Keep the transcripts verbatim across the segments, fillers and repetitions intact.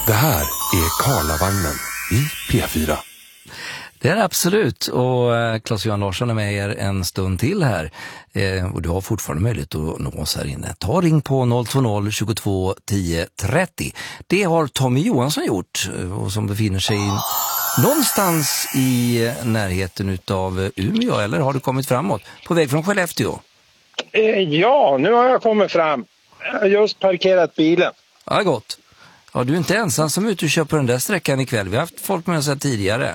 Det här är Karlavagnen i P fyra. Det är absolut, och Claes-Johan Larsson är med er en stund till här, eh, och du har fortfarande möjlighet att nå oss här inne. Ta ring på noll två noll tjugotvå tio trettio. Det har Tommy Johansson gjort, och som befinner sig någonstans i närheten utav Umeå, eller har du kommit framåt? På väg från Skellefteå? Eh, ja, nu har jag kommit fram. Jag har just parkerat bilen. Ja, gott. Ja, du är inte ensam som är ute och kör på den där sträckan ikväll. Vi har haft folk med oss tidigare.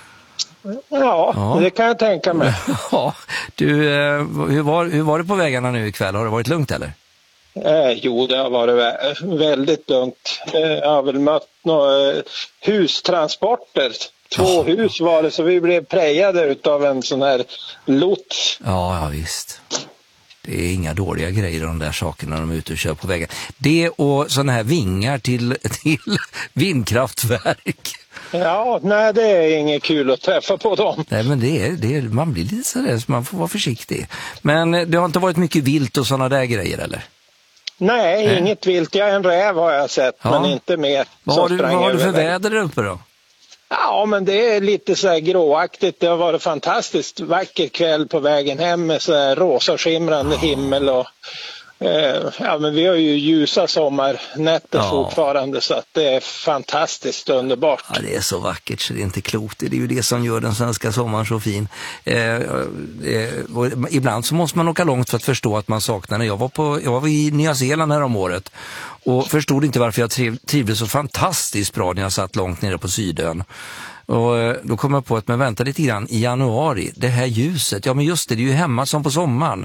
Ja, ja, det kan jag tänka mig. Ja, du, hur var, hur var det på vägarna nu ikväll? Har det varit lugnt eller? Eh, jo, det har varit vä- väldigt lugnt. Eh, jag har väl mött några eh, hustransporter. Två oh. hus var det, så vi blev prejade utav en sån här lots. Ja, ja visst. Det är inga dåliga grejer de där sakerna när de är ute och kör på vägen. Det och såna här vingar till, till vindkraftverk. Ja, nej, det är inget kul att träffa på dem. Nej, men det är, det är, man blir lite sådär så man får vara försiktig. Men det har inte varit mycket vilt och sådana där grejer, eller? Nej, Nej. inget vilt. Jag en räv har jag sett, ja. men inte mer. Vad har du, vad har du för väder där uppe då? Ja, men det är lite så här gråaktigt. Det har varit fantastiskt vacker kväll på vägen hem med så här rosa skimrande ja. himmel och eh, ja, men vi har ju ljusa sommarnätter ja. fortfarande, så att det är fantastiskt underbart. Ja, det är så vackert så det är inte klokt. Det är ju det som gör den svenska sommaren så fin. Eh, eh, ibland så måste man åka långt för att förstå att man saknar det. Jag var, på, jag var i Nya Zeeland här om året och förstod inte varför jag triv, trivdes så fantastiskt bra när jag satt långt nere på Sydön. Och då kom jag på att man väntar lite grann i januari, det här ljuset, ja men just det, det är ju hemma som på sommaren.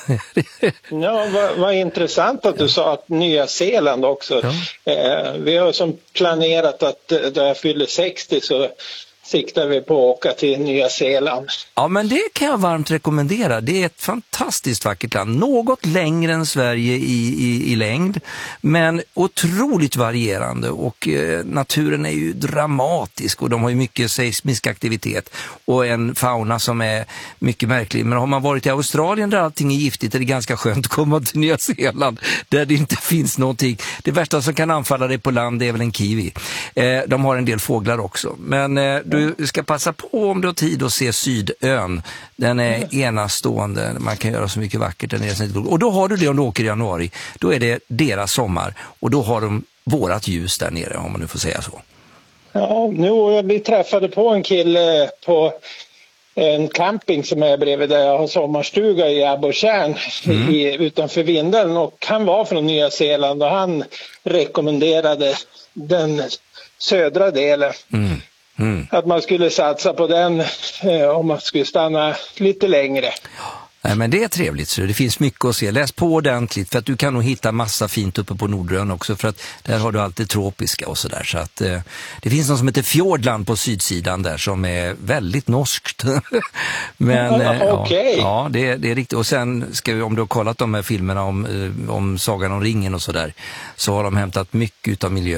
Ja, vad, vad intressant att du sa att Nya Zeeland också. Ja. Eh, vi har som planerat att då jag fyller sextio så siktar vi på att åka till Nya Zeeland. Ja, men det kan jag varmt rekommendera. Det är ett fantastiskt vackert land. Något längre än Sverige i, i, i längd, men otroligt varierande. Och eh, naturen är ju dramatisk och de har ju mycket seismisk aktivitet och en fauna som är mycket märklig. Men har man varit i Australien där allting är giftigt är det ganska skönt att komma till Nya Zeeland där det inte finns någonting. Det värsta som kan anfalla dig på land är väl en kiwi. Eh, de har en del fåglar också. Men eh, du ska passa på om du har tid att se Sydön. Den är enastående. Man kan göra så mycket vackert där nere. Och då har du det om du åker i januari. Då är det deras sommar. Och då har de vårat ljus där nere, om man nu får säga så. Ja, nu vi träffade på en kille på en camping som är bredvid där jag har sommarstuga i Abborrtjärn mm. i, utanför Vindeln. Och han var från Nya Zeeland och han rekommenderade den södra delen. Mm. Mm. Att man skulle satsa på den eh, om man skulle stanna lite längre. Nej, men det är trevligt, så det finns mycket att se. Läs på ordentligt för att du kan nog hitta massa fint uppe på Nordön också, för att där har du alltid tropiska och sådär. Så att eh, det finns något som heter Fjordland på sydsidan där som är väldigt norskt. Men eh, okay. ja, ja det, det är riktigt. Och sen ska vi, om du har kollat de här filmerna om, eh, om Sagan om ringen och sådär, så har de hämtat mycket av miljön